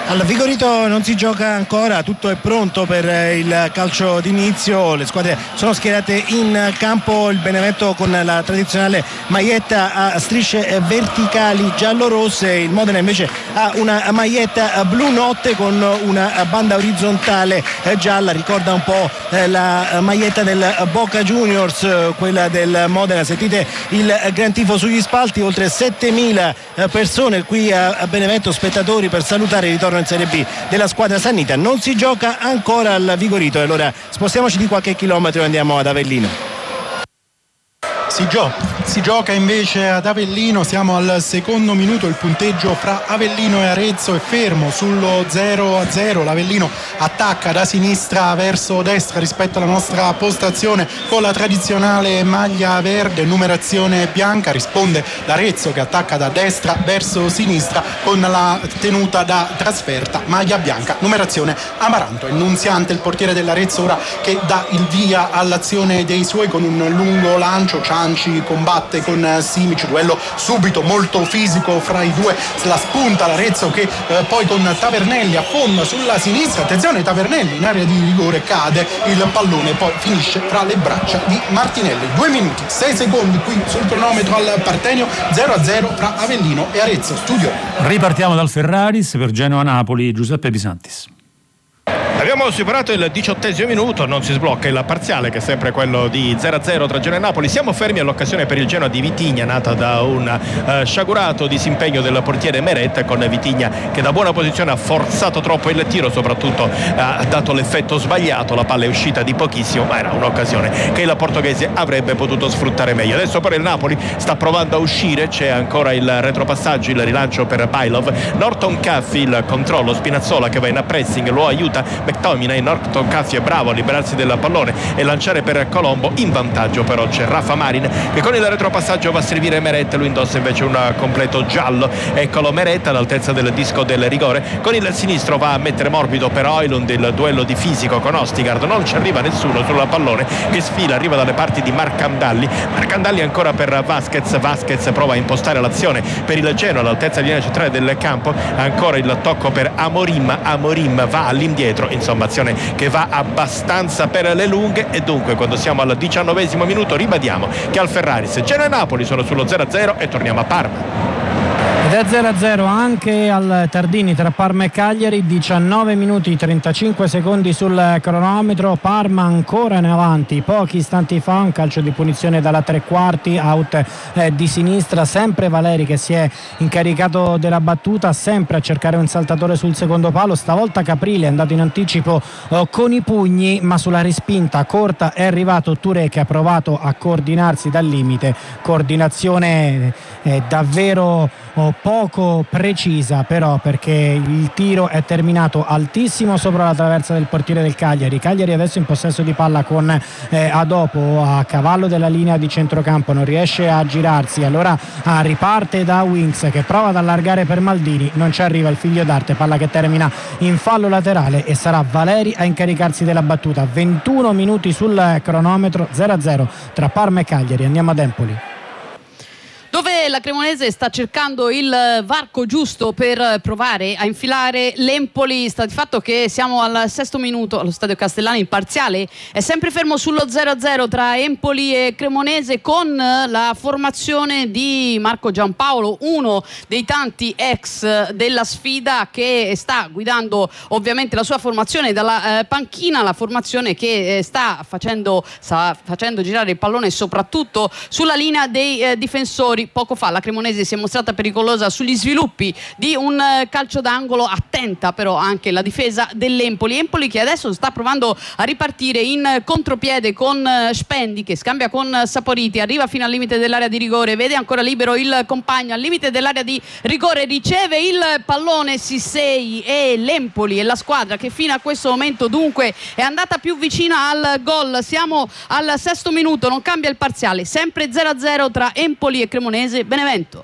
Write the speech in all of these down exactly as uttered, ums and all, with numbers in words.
Al Vigorito non si gioca ancora, tutto è pronto per il calcio d'inizio, le squadre sono schierate in campo, il Benevento con la tradizionale maglietta a strisce verticali giallo-rosse, il Modena invece ha una maglietta blu notte con una banda orizzontale gialla, ricorda un po' la maglietta del Boca Juniors, quella del Modena. Sentite il gran tifo sugli spalti, oltre settemila persone qui a Benevento, spettatori per salutare il ritorno in Serie B della squadra sannita. Non si gioca ancora al Vigorito e allora spostiamoci di qualche chilometro e andiamo ad Avellino. Si, gio- si gioca invece ad Avellino, siamo al secondo minuto, il punteggio fra Avellino e Arezzo è fermo sullo zero a zero. L'Avellino attacca da sinistra verso destra rispetto alla nostra postazione con la tradizionale maglia verde, numerazione bianca, risponde l'Arezzo che attacca da destra verso sinistra con la tenuta da trasferta, maglia bianca, numerazione amaranto. È Nunziante il portiere dell'Arezzo ora che dà il via all'azione dei suoi con un lungo lancio. Cianci combatte con Simic, duello subito molto fisico fra i due, la spunta l'Arezzo che eh, poi con Tavernelli affonda sulla sinistra, attenzione Tavernelli in area di rigore, cade il pallone, poi finisce fra le braccia di Martinelli. Due minuti, sei secondi qui sul cronometro al Partenio, zero a zero fra Avellino e Arezzo. Studio. Ripartiamo dal Ferraris per Genoa-Napoli, Giuseppe Pisantis. Abbiamo superato il diciottesimo minuto, non si sblocca il parziale che è sempre quello di zero a zero tra Genoa e Napoli. Siamo fermi all'occasione per il Genoa di Vitigna, nata da un uh, sciagurato disimpegno del portiere Meret, con Vitigna che da buona posizione ha forzato troppo il tiro, soprattutto uh, ha dato l'effetto sbagliato, la palla è uscita di pochissimo, ma era un'occasione che il portoghese avrebbe potuto sfruttare meglio. Adesso però il Napoli sta provando a uscire, c'è ancora il retropassaggio, il rilancio per Bailov, Norton Caffi il controllo, Spinazzola che va in pressing, lo aiuta McTominay. Norton Caffi è bravo a liberarsi del pallone e lanciare per Colombo, in vantaggio però c'è Rafa Marin che con il retropassaggio va a servire Meret, lui indossa invece un completo giallo. Eccolo Meret all'altezza del disco del rigore, con il sinistro va a mettere morbido per Højlund, il duello di fisico con Ostigard, non ci arriva nessuno sul pallone che sfila, arriva dalle parti di Marcandalli, Marcandalli ancora per Vasquez, Vasquez prova a impostare l'azione per il Genoa all'altezza di linea centrale del campo, ancora il tocco per Amorim, Amorim va all'indietro, insomma azione che va abbastanza per le lunghe e dunque quando siamo al diciannovesimo minuto ribadiamo che al Ferraris Genoa e Napoli sono sullo zero a zero e torniamo a Parma. Ed è zero a zero anche al Tardini tra Parma e Cagliari, diciannove minuti trentacinque secondi sul cronometro, Parma ancora in avanti, pochi istanti fa un calcio di punizione dalla tre quarti, out eh, di sinistra, sempre Valeri che si è incaricato della battuta, sempre a cercare un saltatore sul secondo palo, stavolta Caprile è andato in anticipo oh, con i pugni, ma sulla respinta corta è arrivato Touré che ha provato a coordinarsi dal limite, coordinazione eh, davvero oh, poco precisa però, perché il tiro è terminato altissimo sopra la traversa del portiere del Cagliari. Cagliari adesso in possesso di palla con eh, Adopo a cavallo della linea di centrocampo, non riesce a girarsi, allora ah, riparte da Winks che prova ad allargare per Maldini, non ci arriva il figlio d'arte, palla che termina in fallo laterale e sarà Valeri a incaricarsi della battuta. ventuno minuti sul cronometro, zero a zero tra Parma e Cagliari. Andiamo ad Empoli, dove la Cremonese sta cercando il varco giusto per provare a infilare l'Empoli. Sta di fatto che siamo al sesto minuto allo Stadio Castellani, il parziale è sempre fermo sullo zero a zero tra Empoli e Cremonese, con la formazione di Marco Giampaolo, uno dei tanti ex della sfida che sta guidando ovviamente la sua formazione dalla eh, panchina, la formazione che eh, sta facendo sta facendo girare il pallone soprattutto sulla linea dei eh, difensori. Poco fa la Cremonese si è mostrata pericolosa sugli sviluppi di un calcio d'angolo, attenta però anche la difesa dell'Empoli, Empoli che adesso sta provando a ripartire in contropiede con Spendi che scambia con Saporiti, arriva fino al limite dell'area di rigore, vede ancora libero il compagno al limite dell'area di rigore, riceve il pallone Sissei e l'Empoli è la squadra che fino a questo momento dunque è andata più vicina al gol. Siamo al sesto minuto, non cambia il parziale, sempre zero a zero tra Empoli e Cremonese Benevento.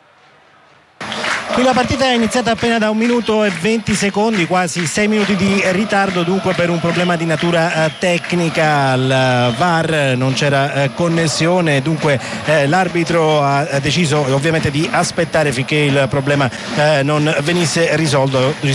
Qui la partita è iniziata appena da un minuto e venti secondi, quasi sei minuti di ritardo, dunque per un problema di natura eh, tecnica al V A R non c'era eh, connessione, dunque eh, l'arbitro ha deciso ovviamente di aspettare finché il problema eh, non venisse risolto.